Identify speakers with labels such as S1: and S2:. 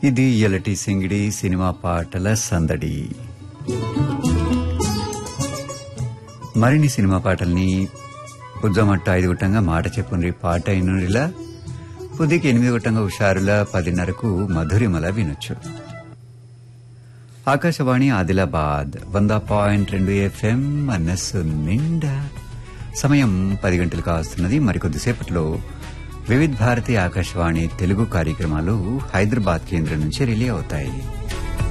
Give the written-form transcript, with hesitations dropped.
S1: ఇది ఇయలటి సింగిడి సినిమా పాటల సందడి. మరిన్ని సినిమా పాటల్ని ఉజ్జమట్ట 5 గుట్టంగా మాట చెప్పుండ్రి పాట అయినులా పుదికి 8 గుట్టంగా హుషారుల 10:30కు మధురిమల వినొచ్చు. ఆకాశవాణి ఆదిలాబాద్ 100.2 FM మనస్సు నిండా. సమయం 10 గంటలు కావస్తున్నది. మరికొద్దిసేపట్లో వివిధ భారతి ఆకాశవాణి తెలుగు కార్యక్రమాలు హైదరాబాద్ కేంద్రం నుంచి రిలే అవుతాయి.